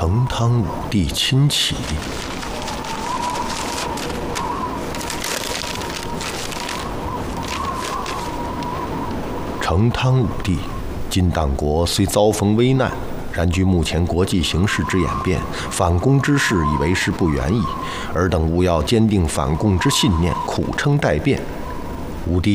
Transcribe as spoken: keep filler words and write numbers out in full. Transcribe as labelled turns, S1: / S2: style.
S1: 成汤武帝亲启。成汤武帝，今党国虽遭逢危难，然据目前国际形势之演变，反共之事已为时不远矣。尔等务要坚定反共之信念，苦撑待变。武帝